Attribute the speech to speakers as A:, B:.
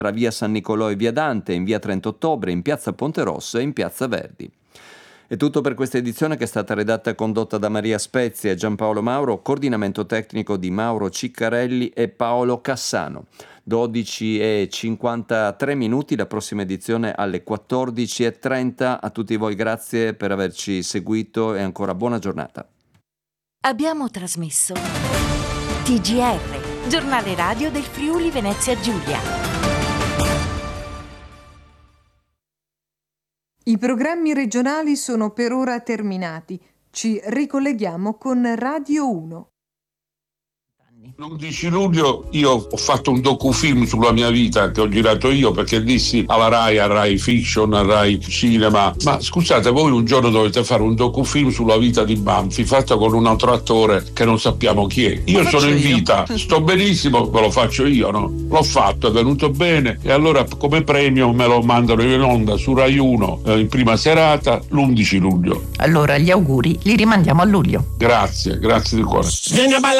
A: tra via San Nicolò e via Dante, in via 30 Ottobre, in piazza Ponte Rosso e in piazza Verdi. È tutto per questa edizione, che è stata redatta e condotta da Maria Spezia e Giampaolo Mauro, coordinamento tecnico di Mauro Ciccarelli e Paolo Cassano. 12:53, la prossima edizione alle 14:30. A tutti voi grazie per averci seguito e ancora buona giornata.
B: Abbiamo trasmesso TGR, giornale radio del Friuli Venezia Giulia.
C: I programmi regionali sono per ora terminati. Ci ricolleghiamo con Radio 1.
D: L'11 luglio io ho fatto un docufilm sulla mia vita che ho girato io, perché dissi alla Rai, a Rai Fiction, a Rai Cinema: ma scusate, voi un giorno dovete fare un docufilm sulla vita di Banfi fatto con un altro attore che non sappiamo chi è. Io sono in vita, sto benissimo, ve lo faccio io, no? L'ho fatto, è venuto bene, e allora come premio me lo mandano in onda su Rai 1 in prima serata l'11 luglio.
E: Allora gli auguri li rimandiamo a luglio.
D: Grazie di cuore.